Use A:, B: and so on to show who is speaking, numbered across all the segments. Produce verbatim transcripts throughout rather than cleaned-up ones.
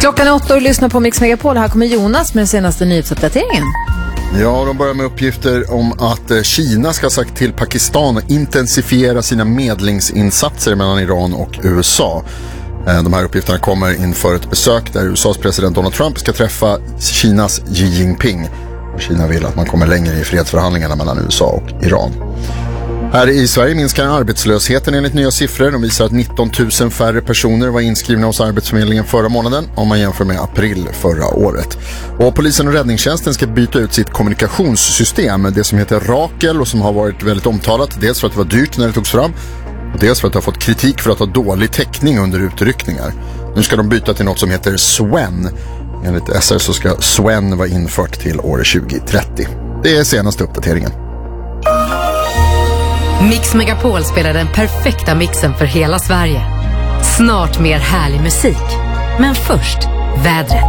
A: Klockan är åtta och lyssnar på Mix Megapol. Här kommer Jonas med den senaste nyhetsuppdateringen.
B: Ja, de börjar med uppgifter om att Kina ska ha sagt till Pakistan att intensifiera sina medlingsinsatser mellan Iran och U S A. De här uppgifterna kommer inför ett besök där U S A:s president Donald Trump ska träffa Kinas Xi Jinping. Och Kina vill att man kommer längre i fredsförhandlingarna mellan U S A och Iran. Här i Sverige minskar arbetslösheten enligt nya siffror. De visar att nitton tusen färre personer var inskrivna hos Arbetsförmedlingen förra månaden om man jämför med april förra året. Och polisen och räddningstjänsten ska byta ut sitt kommunikationssystem, det som heter Rakel och som har varit väldigt omtalat. Dels för att det var dyrt när det togs fram och dels för att det har fått kritik för att ha dålig täckning under utryckningar. Nu ska de byta till något som heter Swen. Enligt S R så ska Swen vara infört till år tjugo trettio. Det är senaste uppdateringen.
C: Mix Megapol spelar den perfekta mixen för hela Sverige. Snart mer härlig musik. Men först, vädret.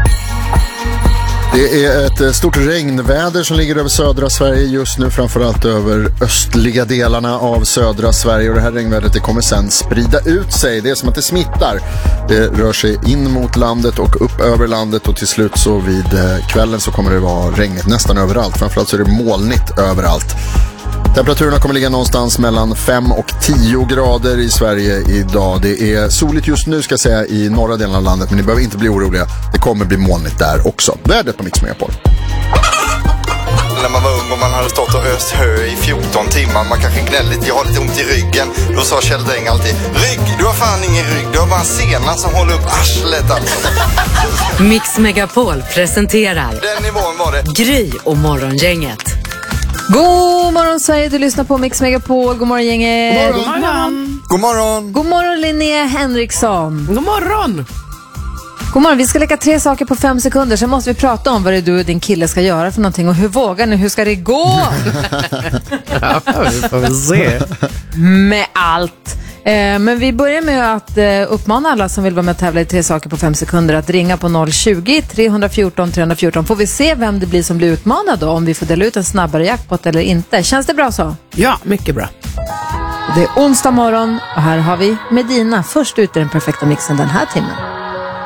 B: Det är ett stort regnväder som ligger över södra Sverige just nu, framförallt över östliga delarna av södra Sverige. Och det här regnvädret det kommer sen sprida ut sig. Det är som att det smittar. Det rör sig in mot landet och upp över landet och till slut så vid kvällen så kommer det vara regnigt nästan överallt. Framförallt så är det molnigt överallt. Temperaturerna kommer ligga någonstans mellan fem och tio grader i Sverige idag. Det är soligt just nu ska jag säga i norra delen av landet, men ni behöver inte bli oroliga. Det kommer bli molnigt där också. Vädret på Mix Megapol.
D: När man var ung och man hade stått och öst hö i fjorton timmar, man kanske gnälligt, jag har lite ont i ryggen. Då sa Kjell Dräng alltid, rygg, du har fan ingen rygg, du har bara en sena som håller upp arslet alltså.
C: Mix Megapol presenterar
D: Den nivån var det.
C: Gry och Morgongänget.
A: God morgon Sverige, du lyssnar på Mix Megapol. God morgon gänget.
B: God morgon.
A: God morgon.
D: God morgon.
A: God morgon Linnea Henriksson.
E: God morgon.
A: God morgon, vi ska lägga tre saker på fem sekunder. Sen måste vi prata om vad det är du och din kille ska göra för någonting. Och hur vågar ni, hur ska det gå?
E: Ja, vi får väl se.
A: Med allt. Eh, men vi börjar med att eh, uppmana alla som vill vara med och tävla i tre saker på fem sekunder att ringa på noll tjugo, tre fjorton, tre fjorton. Får vi se vem det blir som blir utmanad då, om vi får dela ut en snabbare jackpot eller inte. Känns det bra så?
E: Ja, mycket bra.
A: Det är onsdag morgon och här har vi Medina först ut i den perfekta mixen den här timmen.